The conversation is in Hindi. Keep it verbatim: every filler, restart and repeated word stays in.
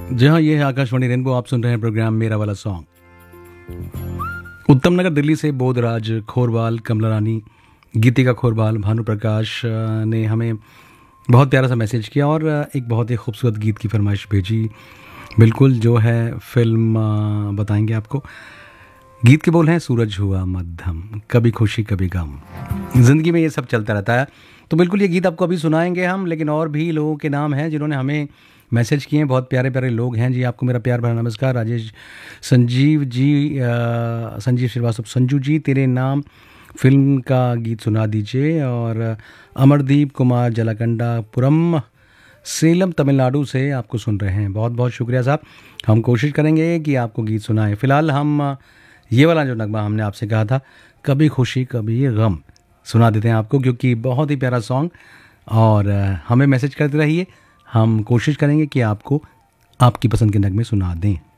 जी हाँ, ये है आकाशवाणी रेनबो। आप सुन रहे हैं प्रोग्राम मेरा वाला सॉन्ग। उत्तम नगर दिल्ली से बोधराज खोरवाल, कमला रानी, गीतिका खोरवाल, भानु प्रकाश अ, ने हमें बहुत प्यारा सा मैसेज किया और अ, एक बहुत ही खूबसूरत गीत की फरमाइश भेजी। बिल्कुल जो है फिल्म अ, बताएंगे आपको। गीत के बोल हैं सूरज हुआ मध्यम, कभी खुशी कभी गम। ज़िंदगी में ये सब चलता रहता है। तो बिल्कुल ये गीत आपको अभी सुनाएंगे हम, लेकिन और भी लोगों के नाम हैं जिन्होंने हमें मैसेज किए हैं। बहुत प्यारे प्यारे लोग हैं जी। आपको मेरा प्यार भरा नमस्कार। राजेश, संजीव जी, अ, संजीव श्रीवास्तव, संजू जी, तेरे नाम फिल्म का गीत सुना दीजिए। और अमरदीप कुमार जलाकंडापुरम, सेलम तमिलनाडु से आपको सुन रहे हैं। बहुत बहुत शुक्रिया साहब। हम कोशिश करेंगे कि आपको गीत सुनाएं। फ़िलहाल हम अ, ये वाला जो नगमा हमने आपसे कहा था, कभी खुशी कभी गम, सुना देते हैं आपको, क्योंकि बहुत ही प्यारा सॉन्ग। और अ, हमें मैसेज करते रहिए। हम कोशिश करेंगे कि आपको आपकी पसंद के नगमे सुना दें।